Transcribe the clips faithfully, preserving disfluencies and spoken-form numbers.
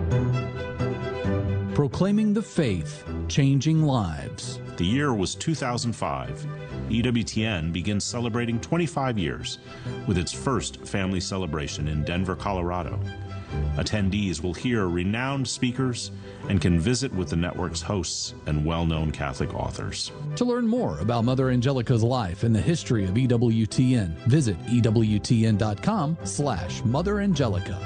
Proclaiming the faith, changing lives. The year was two thousand five. E W T N begins celebrating twenty-five years with its first family celebration in Denver, Colorado. Attendees will hear renowned speakers and can visit with the network's hosts and well-known Catholic authors. To learn more about Mother Angelica's life and the history of E W T N, visit E W T N dot com slash Mother Angelica.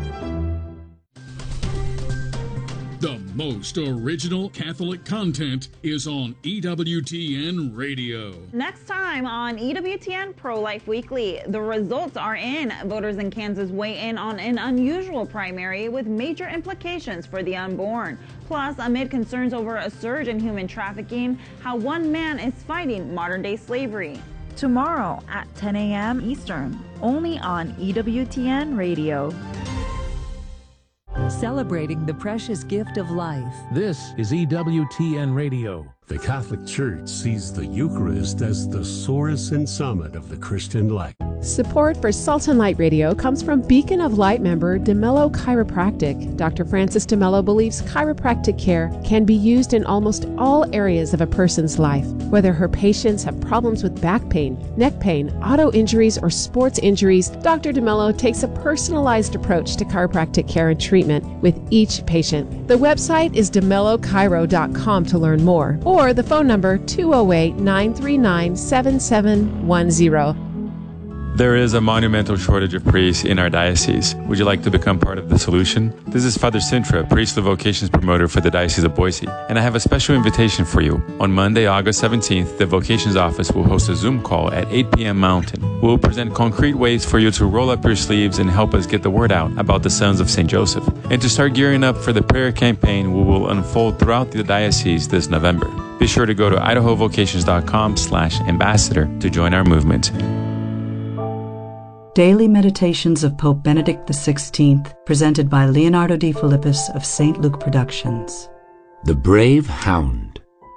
The most original Catholic content is on E W T N Radio. Next time on E W T N Pro-Life Weekly, the results are in. Voters in Kansas weigh in on an unusual primary with major implications for the unborn. Plus, amid concerns over a surge in human trafficking, how one man is fighting modern-day slavery. Tomorrow at ten a.m. Eastern, only on E W T N Radio. Celebrating the precious gift of life. This is E W T N Radio. The Catholic Church sees the Eucharist as the source and summit of the Christian life. Support for Salt and Light Radio comes from Beacon of Light member DeMello Chiropractic. Doctor Francis DeMello believes chiropractic care can be used in almost all areas of a person's life. Whether her patients have problems with back pain, neck pain, auto injuries, or sports injuries, Doctor DeMello takes a personalized approach to chiropractic care and treatment with each patient. The website is de mello chiro dot com to learn more, or the phone number two oh eight, nine three nine, seven seven one zero. There is a monumental shortage of priests in our diocese. Would you like to become part of the solution? This is Father Sintra, priestly vocations promoter for the Diocese of Boise, and I have a special invitation for you. On Monday, August seventeenth, the vocations office will host a Zoom call at eight p.m. Mountain. We will present concrete ways for you to roll up your sleeves and help us get the word out about the Sons of Saint Joseph. And to start gearing up for the prayer campaign we will unfold throughout the diocese this November. Be sure to go to idaho vocations dot com slash ambassador to join our movement. Daily Meditations of Pope Benedict the sixteenth, presented by Leonardo de Philippus of Saint Luke Productions. The Brave Hound.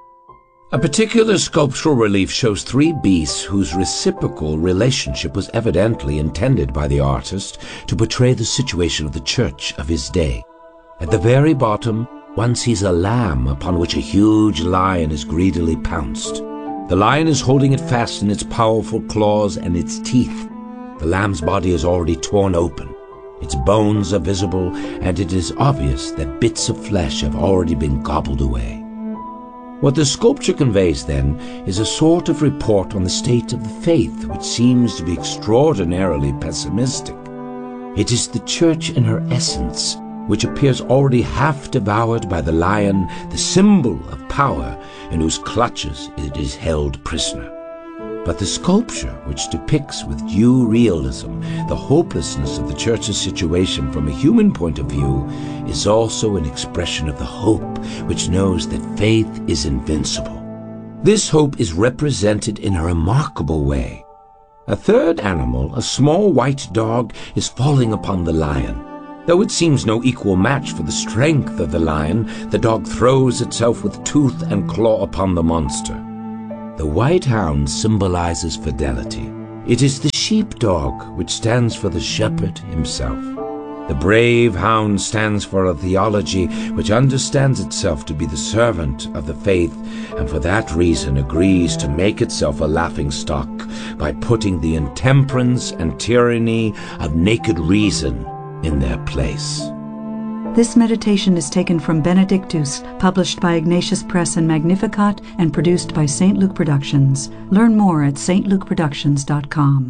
A particular sculptural relief shows three beasts whose reciprocal relationship was evidently intended by the artist to portray the situation of the church of his day. At the very bottom, one sees a lamb upon which a huge lion is greedily pounced. The lion is holding it fast in its powerful claws and its teeth. The lamb's body is already torn open. Its bones are visible, and it is obvious that bits of flesh have already been gobbled away. What the sculpture conveys, then, is a sort of report on the state of the faith, which seems to be extraordinarily pessimistic. It is the Church in her essence, which appears already half devoured by the lion, the symbol of power, in whose clutches it is held prisoner. But the sculpture, which depicts with due realism the hopelessness of the Church's situation from a human point of view, is also an expression of the hope which knows that faith is invincible. This hope is represented in a remarkable way. A third animal, a small white dog, is falling upon the lion. Though it seems no equal match for the strength of the lion, the dog throws itself with tooth and claw upon the monster. The white hound symbolizes fidelity. It is the sheepdog which stands for the shepherd himself. The brave hound stands for a theology which understands itself to be the servant of the faith, and for that reason agrees to make itself a laughingstock by putting the intemperance and tyranny of naked reason in their place. This meditation is taken from Benedictus, published by Ignatius Press and Magnificat, and produced by Saint Luke Productions. Learn more at saint luke productions dot com.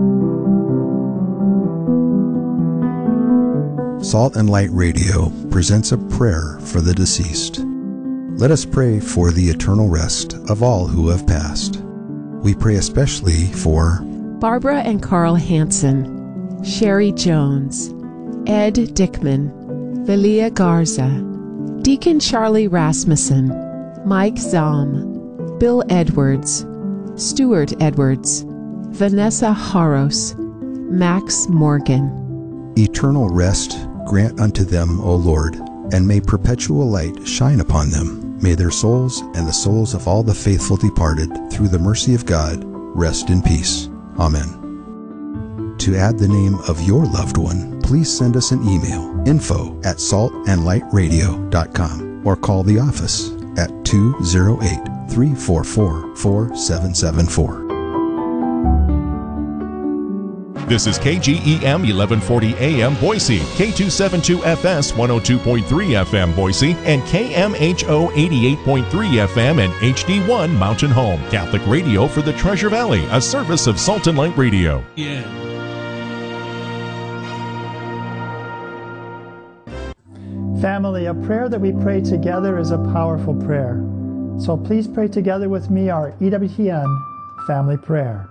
Salt and Light Radio presents a prayer for the deceased. Let us pray for the eternal rest of all who have passed. We pray especially for Barbara and Carl Hansen, Sherry Jones, Ed Dickman, Velia Garza, Deacon Charlie Rasmussen, Mike Zahm, Bill Edwards, Stuart Edwards, Vanessa Haros, Max Morgan. Eternal rest grant unto them, O Lord, and may perpetual light shine upon them. May their souls and the souls of all the faithful departed, through the mercy of God, rest in peace. Amen. to add the name of your loved one, please send us an email, info at salt and light radio dot com, or call the office at two oh eight, three four four, four seven seven four. This is K G E M eleven forty A M Boise, K two seventy-two F S one oh two point three F M Boise, and K M H O eighty-eight point three F M and H D one Mountain Home. Catholic radio for the Treasure Valley, a service of Salt and Light Radio. Yeah. Family, a prayer that we pray together is a powerful prayer. So please pray together with me our E W T N family prayer.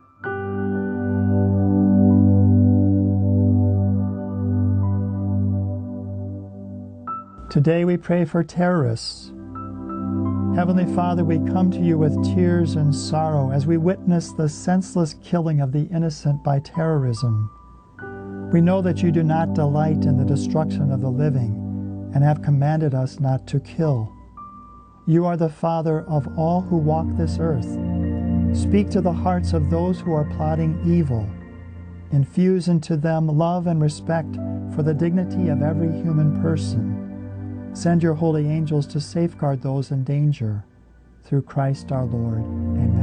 Today we pray for terrorists. Heavenly Father, we come to you with tears and sorrow as we witness the senseless killing of the innocent by terrorism. We know that you do not delight in the destruction of the living and have commanded us not to kill. You are the Father of all who walk this earth. Speak to the hearts of those who are plotting evil. Infuse into them love and respect for the dignity of every human person. Send your holy angels to safeguard those in danger. Through Christ our Lord. Amen.